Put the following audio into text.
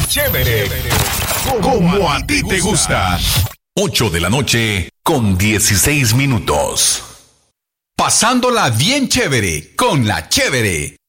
chévere. Como a ti te gusta. 8 de la noche con 16 minutos. Pasándola bien chévere con la chévere.